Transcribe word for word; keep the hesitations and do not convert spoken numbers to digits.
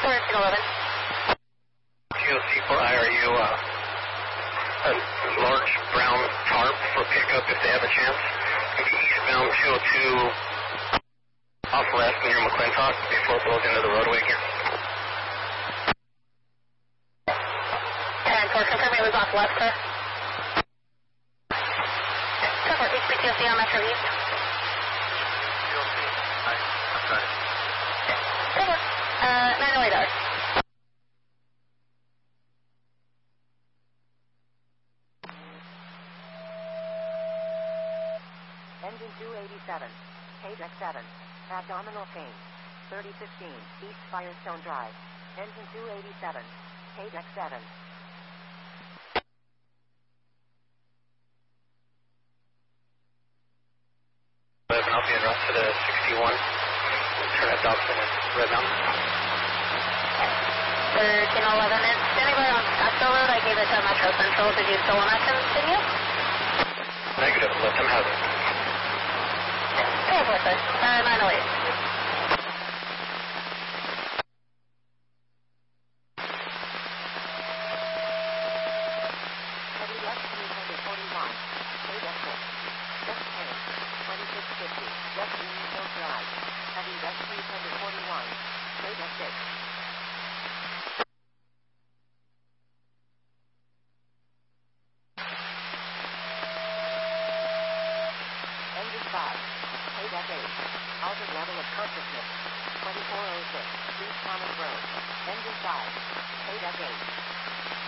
thirteen eleven. G O C for I R U, uh, a large brown tarp for pickup if they have a chance. Maybe eastbound two oh two off left near McClintock before it goes into the roadway here. ten four, confirm it was off left, sir. ten four, H P T O C on Metro East. G O C, hi, I'm sorry. ten four, uh, nine oh eight hours. Engine two eighty-seven, page X seven, abdominal pain, thirty fifteen, East Firestone Drive. Engine two eighty-seven, page X seven. I'll be en route to the sixty-one. Turn at Dobson and Red Mountain. thirteen eleven, it's standing by on Scottsdale Road. I gave it to Metro Central. Did you still want to continue? Negative, let them have it. ten four, sir. Uh, nine oh eight. Heavy left three forty-one, page X six. Just ten, twenty-six fifty, West Union Hill Drive. Heavy left three forty-one, page X six. Engine five, page F eight, altered level of consciousness, twenty-four oh six, East Thomas Road. Engine five, page F eight.